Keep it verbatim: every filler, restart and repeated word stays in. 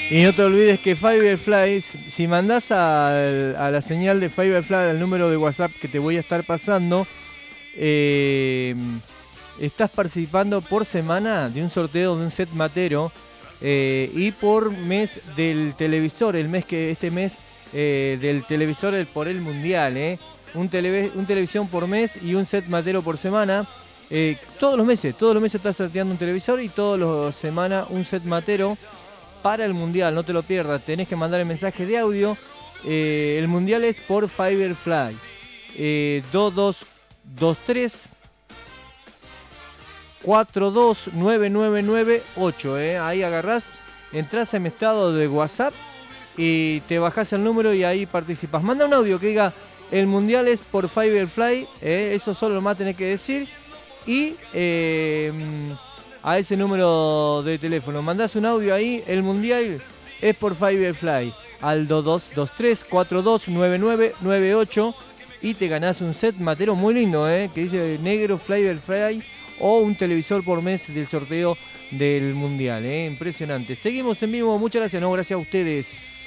Y no te olvides que Fiverfly, si mandás a, a la señal de Fiverfly al número de WhatsApp que te voy a estar pasando, eh, estás participando por semana de un sorteo de un set matero eh, y por mes del televisor, el mes que este mes eh, del televisor el, por el mundial, eh. un, tele, un televisión por mes y un set matero por semana. Eh, todos los meses, todos los meses estás sorteando un televisor y todas las semanas un set matero para el mundial, no te lo pierdas, tenés que mandar el mensaje de audio. Eh, el mundial es por Fiverfly. Eh, dos dos dos tres cuatro dos nueve nueve nueve ocho, eh. Ahí agarrás, entrás en mi estado de WhatsApp y te bajás el número y ahí participas. Manda un audio que diga el mundial es por Fiverfly, eh. Eso solo lo más tenés que decir. Y eh, a ese número de teléfono mandás un audio ahí, el mundial es por Fiverfly, al dos dos dos tres cuatro dos nueve nueve nueve ocho y te ganás un set matero muy lindo, eh, que dice negro Fiverfly o un televisor por mes del sorteo del mundial, eh, impresionante. Seguimos en vivo, muchas gracias, no, gracias a ustedes.